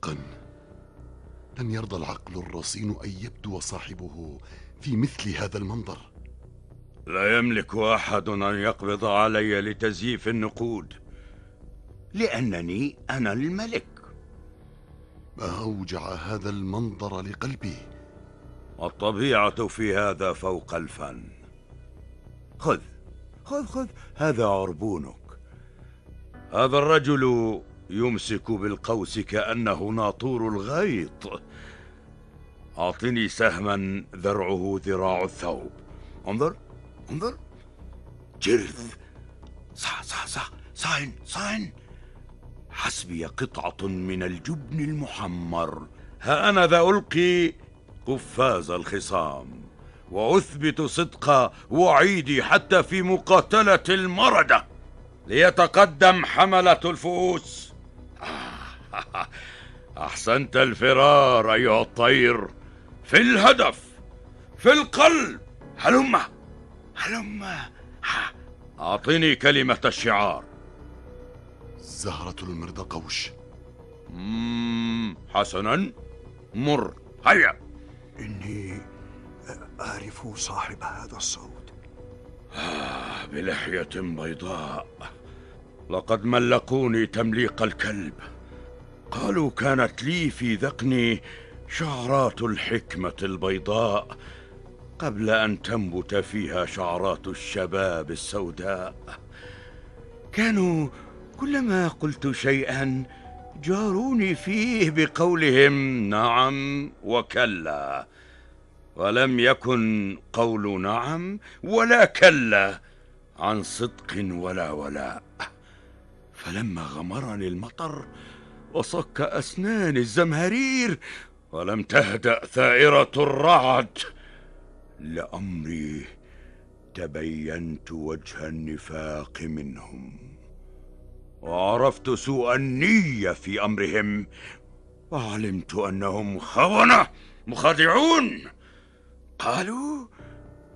حقا لن يرضى العقل الرصين أن يبدو صاحبه في مثل هذا المنظر. لا يملك أحد أن يقبض علي لتزييف النقود، لأنني أنا الملك. ما أوجع هذا المنظر لقلبي. الطبيعة في هذا فوق الفن. خذ خذ خذ، هذا عربونك. هذا الرجل يمسك بالقوس كأنه ناطور الغيط. أعطني سهما ذرعه ذراع الثوب. انظر انظر، جرذ. صح صاين صاين. حسبي قطعة من الجبن المحمر. ها أنا ذا ألقي قفاز الخصام، وأثبت صدق وعيدي حتى في مقاتلة المردة. ليتقدم حملة الفؤوس. أحسنت الفرار أيها الطير، في الهدف، في القلب. هلم هلم. أعطني كلمة الشعار. زهرة المردقوش. حسنا، مر. هيا. إني أعرف صاحب هذا الصوت. بلحية بيضاء. لقد ملقوني تمليق الكلب. قالوا كانت لي في ذقني شعرات الحكمة البيضاء قبل أن تنبت فيها شعرات الشباب السوداء. كانوا كلما قلت شيئا جاروني فيه بقولهم نعم وكلا، ولم يكن قول نعم ولا كلا عن صدق ولا ولاء. فلما غمرني المطر وصك أسنان الزمهرير ولم تهدأ ثائرة الرعد، لأمري تبينت وجه النفاق منهم، وعرفت سوء النية في أمرهم، وعلمت أنهم خونة مخادعون.